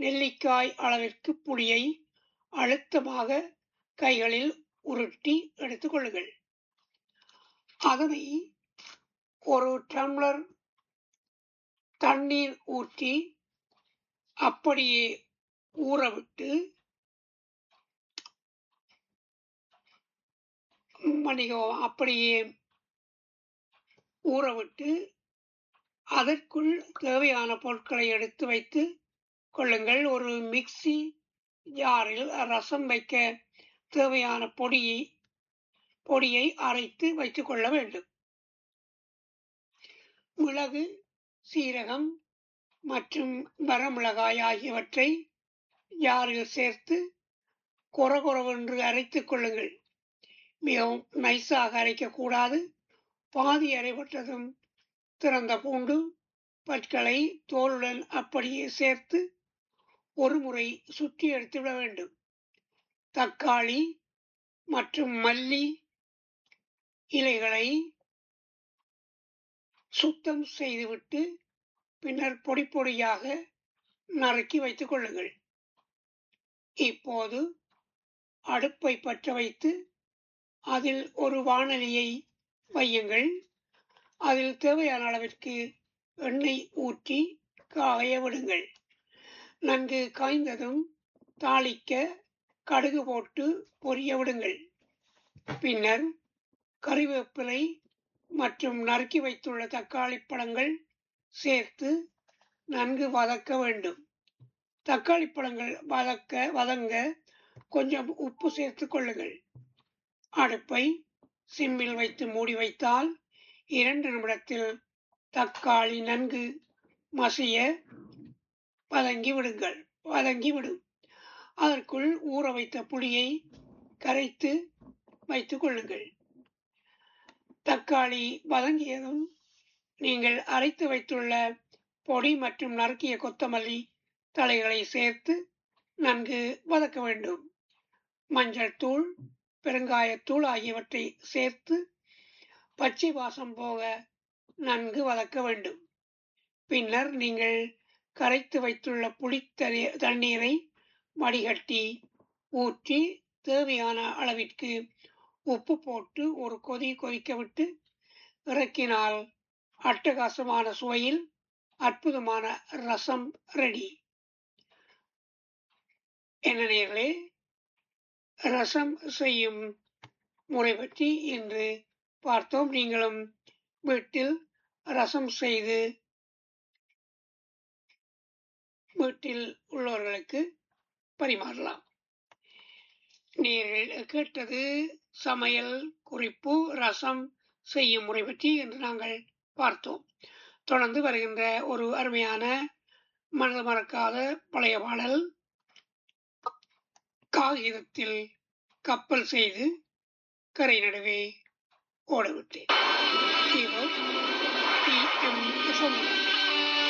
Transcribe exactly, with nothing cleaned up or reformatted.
நெல்லிக்காய் அளவிற்கு புளியை அழுத்தமாக கைகளில் உருட்டி எடுத்துக் கொள்ளுங்கள். அதனை ஒரு டம்ளர் தண்ணீர் ஊற்றி அப்படியே ஊறவிட்டு மன்னிக்கவும் அப்படியே ஊறவிட்டு அதற்குள் தேவையான பொருட்களை எடுத்து வைத்து கொள்ளுங்கள். ஒரு மிக்சி ஜாரில் ரசம் வைக்க தேவையான பொடியை பொடியை அரைத்து வைத்துக் கொள்ள வேண்டும். மிளகு, சீரகம் மற்றும் வரமிளகாய் ஆகியவற்றை ஜாரில் சேர்த்து கொரகொரவென்று அரைத்துக் கொள்ளுங்கள். மிகவும் நைஸாக அரைக்கக்கூடாது. பாதி அரைப்பட்டதும் திறந்த பூண்டு பற்களை தோலுடன் அப்படியே சேர்த்து ஒரு முறை சுற்றி எடுத்துவிட வேண்டும். தக்காளி மற்றும் மல்லி இலைகளை சுத்தம் செய்துவிட்டு பின்னர் பொடி பொடியாக நறுக்கி வைத்துக் கொள்ளுங்கள். இப்போது அடுப்பை பற்ற வைத்து அதில் ஒரு வாணலியை வையுங்கள். அதில் தேவையான அளவிற்கு எண்ணெய் ஊற்றி காய விடுங்கள். நன்கு காய்ந்ததும் தாளிக்க கடுகு போட்டு பொரிய விடுங்கள். பின்னர் கறிவேப்பிலை மற்றும் நறுக்கி வைத்துள்ள தக்காளி பழங்கள் சேர்த்து நன்கு வதக்க வேண்டும். தக்காளி பழங்கள் வதக்க வதங்க கொஞ்சம் உப்பு சேர்த்துக் கொள்ளுங்கள். அடுப்பை சிம்மில் வைத்து மூடி வைத்தால் இரண்டு நிமிடத்தில் தக்காளி நன்கு மசிய வதங்கி விடுங்கள் வதங்கிவிடும். அதற்குள் ஊற வைத்த புளியை கரைத்து வைத்துக் கொள்ளுங்கள். தக்காளி வதங்கியதும் நீங்கள் அரைத்து வைத்துள்ள பொடி மற்றும் நறுக்கிய கொத்தமல்லி தழைகளை சேர்த்து நன்கு வதக்க வேண்டும். மஞ்சள் தூள், பெருங்காயத்தூள் ஆகியவற்றை சேர்த்து பச்சை வாசம் போக நன்கு வதக்க வேண்டும். பின்னர் நீங்கள் கரைத்து வைத்துள்ள புளி தண்ணீரை வடிகட்டி ஊற்றி தேவையான அளவிற்கு உப்பு போட்டு ஒரு கொதி கொதிக்க விட்டு இறக்கினால் அட்டகாசமான சுவையில் அற்புதமான ரசம் ரெடி. என்ன நேயர்களே, ரசம் செய்யும் முறை பற்றி இன்று பார்த்தோம். நீங்களும் வீட்டில் ரசம் செய்து வீட்டில் உள்ளவர்களுக்கு பரிமாறலாம். நீங்கள் கேட்டது சமையல் குறிப்பு ரசம் செய்யும் முறை பற்றி என்று நாங்கள் பார்த்தோம். தொடர்ந்து வருகின்ற ஒரு அருமையான மனது மறக்காத பழைய பாடல், காகிதத்தில் கப்பல் செய்து கரை நடுவே ஓடவிட்டேன்.